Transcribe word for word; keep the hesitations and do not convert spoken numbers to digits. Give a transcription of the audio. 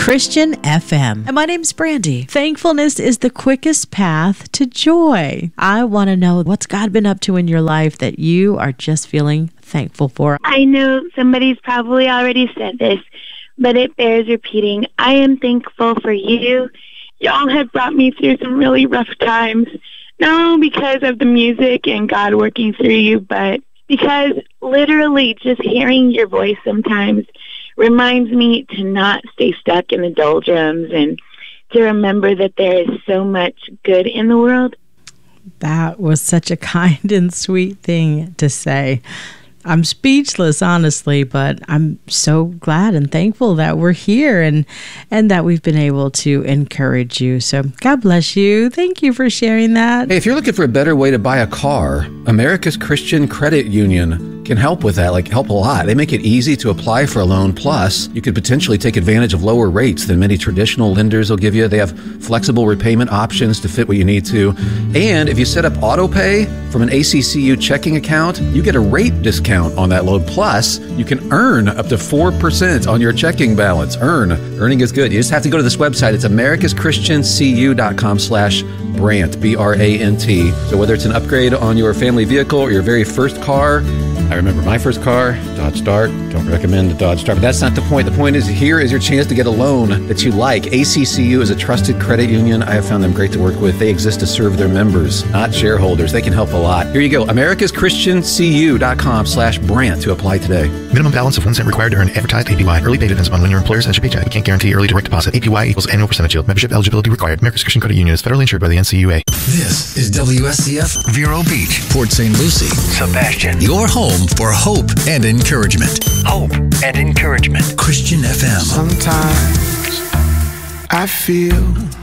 Christian F M. And my name's Brandy. Thankfulness is the quickest path to joy. I want to know, what's God been up to in your life that you are just feeling thankful for? I know somebody's probably already said this, but it bears repeating. I am thankful for you. Y'all have brought me through some really rough times, not only because of the music and God working through you, but because literally just hearing your voice sometimes reminds me to not stay stuck in the doldrums and to remember that there is so much good in the world. That was such a kind and sweet thing to say. I'm speechless, honestly, but I'm so glad and thankful that we're here and and that we've been able to encourage you. So God bless you. Thank you for sharing that. Hey, if you're looking for a better way to buy a car, America's Christian Credit Union can help with that, like help a lot. They make it easy to apply for a loan. Plus, you could potentially take advantage of lower rates than many traditional lenders will give you. They have flexible repayment options to fit what you need to. And if you set up auto pay from an A C C U checking account, you get a rate discount on that loan. Plus, you can earn up to four percent on your checking balance. Earn. Earning is good. You just have to go to this website. It's americaschristiancu.com slash Brant, B R A N T. So whether it's an upgrade on your family vehicle or your very first car, I remember my first car, Dodge Dart. Don't recommend the Dodge Dart, but that's not the point. The point is, here is your chance to get a loan that you like. A C C U is a trusted credit union. I have found them great to work with. They exist to serve their members, not shareholders. They can help a lot. Here you go, americaschristiancu.com slash Brant to apply today. Minimum balance of one cent required to earn advertised A P Y. Early pay depends upon when your employer sends your paycheck. We can't guarantee early direct deposit. A P Y equals annual percentage yield. Membership eligibility required. America's Christian Credit Union is federally insured by the N C U A. This is W S C F Vero Beach, Port Saint Lucie, Sebastian. Your home for hope and encouragement. Hope and encouragement. Christian F M. Sometimes I feel